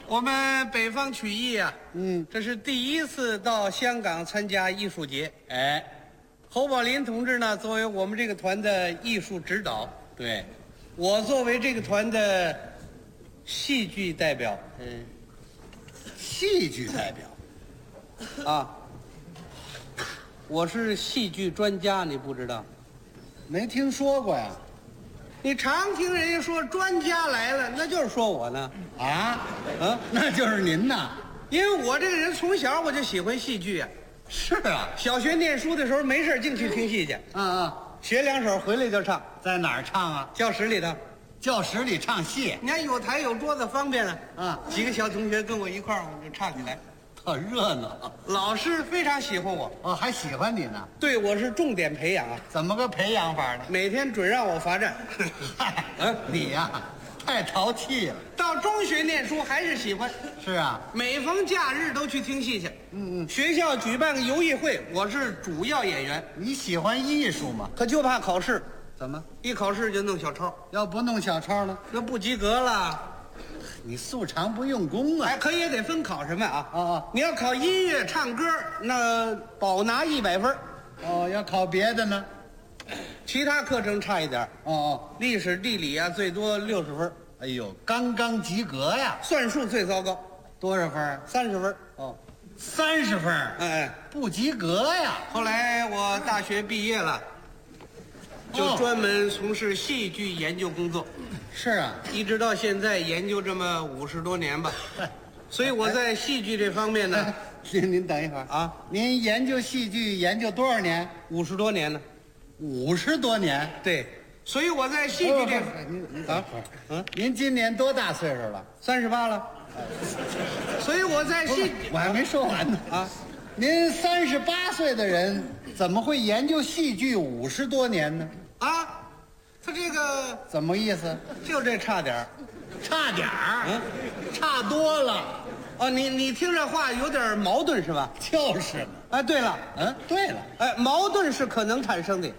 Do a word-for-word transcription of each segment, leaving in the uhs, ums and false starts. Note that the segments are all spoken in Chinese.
我们北方曲艺啊， 嗯， 这是第一次到香港参加艺术节。 哎， 侯宝林同志呢，作为我们这个团的艺术指导， 对， 我作为这个团的戏剧代表嗯，戏剧代表， 啊。我是戏剧专家，你不知道？ 没听说过呀？ 你常听人家说专家来了，那就是说我呢。 啊， 啊， 那就是您呐。 因为我这个人从小我就喜欢戏剧啊。 是啊， 小学念书的时候没事净去听戏去， 啊啊， 学两首回来就唱， 在哪儿唱啊？ 教室里头。 教室里唱戏， 你看有台有桌子方便了啊， 几个小同学跟我一块儿，我们就唱起来。 特热闹。 老师非常喜欢我， 哦，还喜欢你呢？ 对我是重点培养啊， 怎么个培养法呢？ 每天准让我罚站。 嗨， 嗯你呀，太淘气了。 到中学念书还是喜欢， 是啊， 每逢假日都去听戏去。 嗯嗯， 学校举办个游艺会，我是主要演员， 你喜欢艺术吗？ 可就怕考试， 怎么？ 一考试就弄小抄， 要不弄小抄呢？ 那不及格了。 你素常不用功啊！ 哎，可也得分考什么啊？ 哦哦你要考音乐、唱歌，那保拿一百分； 哦，要考别的呢？ 其他课程差一点， 哦哦， 历史、地理啊，最多六十分； 哎呦，刚刚及格呀！ 算术最糟糕， 多少分儿？ 三十分。 哦，三十分儿， 哎哎， 不及格呀！ 后来我大学毕业了，就哦专门从事戏剧研究工作， 是啊， 一直到现在研究这么五十多年吧。 哎所以我在戏剧这方面呢， 您您等一会儿啊， 您研究戏剧研究多少年？ 五十多年呢。 五十多年。 对，所以我在戏剧这不不不您您啊啊， 嗯， 您今年多大岁数了？ 三十八了。所以我在不是戏， 我还没说完呢啊。 您三十八岁的人，怎么会研究戏剧五十多年呢？ 啊，他这个怎么意思？ 就这差点儿。 差点儿， 嗯， 差多了。 哦，你你听这话有点矛盾是吧？ 就是嘛。 哎，对了， 嗯，对了， 哎，矛盾是可能产生的，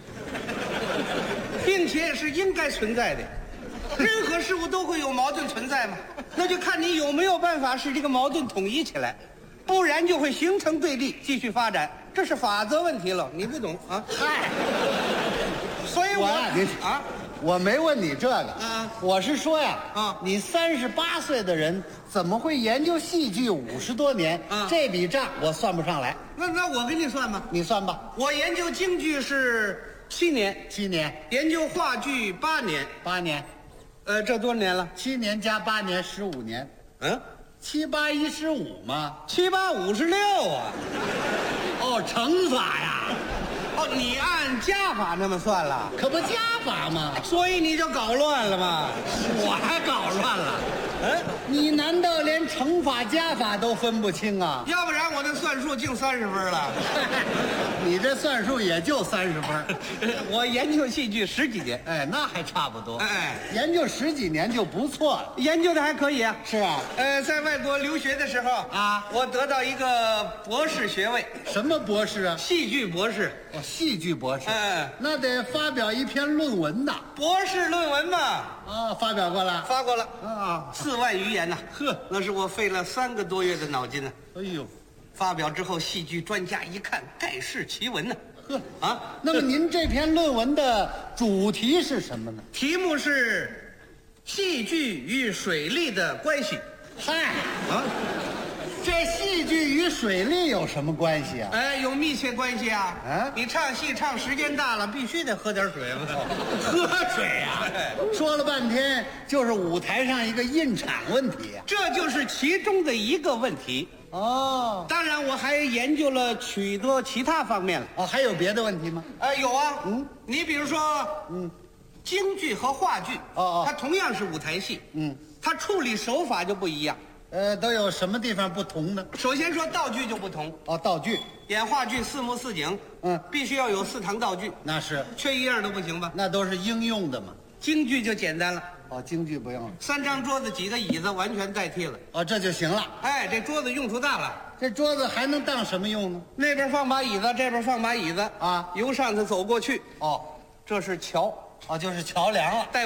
并且是应该存在的。任何事物都会有矛盾存在嘛，那就看你有没有办法使这个矛盾统一起来，不然就会形成对立，继续发展，这是法则问题了。你不懂啊？ 嗨， 所以我我您啊， 我没问你这个， 啊我是说呀， 啊你三十八岁的人怎么会研究戏剧五十多年？ 啊这笔账我算不上来， 那那我给你算吧。 你算吧。 我研究京剧是七年， 七年、 研究话剧八年， 八年， 呃，这多少年了？ 七年加八年，十五年， 嗯， 七八一十五嘛。 七八五十六啊。 哦，乘法呀， 哦，你按加法那么算了， 可不加法吗？ 所以你就搞乱了嘛。 我还搞乱了。 嗯， 你难道连乘法加法都分不清啊？ 要不然我这算术净三十分了。 你这算术也就三十分。 我研究戏剧十几年， 哎，那还差不多。 哎， 研究十几年就不错了。 研究的还可以啊。 是啊， 呃，在外国留学的时候啊我得到一个博士学位， 什么博士啊？ 戏剧博士。 哦，戏剧博士。 嗯， 那得发表一篇论文呐。 博士论文嘛， 啊，发表过了。 发过了， 啊， 四万余言呐。 呵， 那是我费了三个多月的脑筋呢。 哎呦， 发表之后，戏剧专家一看，盖世奇闻呢。 呵啊， 那么您这篇论文的主题是什么呢？ 题目是戏剧与水利的关系。 嗨， 啊， 这戏剧与水利有什么关系啊？ 哎，有密切关系啊。 啊你唱戏唱时间大了，必须得喝点水嘛。 喝水呀、说了半天就是舞台上一个印场问题呀、 这就是其中的一个问题。 哦， 当然，我还研究了许多其他方面了。 哦，还有别的问题吗？ 哎，有啊。 嗯， 你比如说， 嗯， 京剧和话剧， 哦哦它同样是舞台戏， 嗯， 它处理手法就不一样。 呃，都有什么地方不同呢？ 首先说道具就不同， 哦，道具， 演话剧四幕四景， 嗯必须要有四堂道具， 那是， 缺一样都不行吧？ 那都是应用的嘛。 京剧就简单了， 哦，京剧不用了。 三张桌子几个椅子完全代替了。 哦，这就行了。 哎，这桌子用处大了， 这桌子还能当什么用呢？ 那边放把椅子，这边放把椅子啊由上头走过去， 哦， 这是桥， 哦，就是桥梁了。 带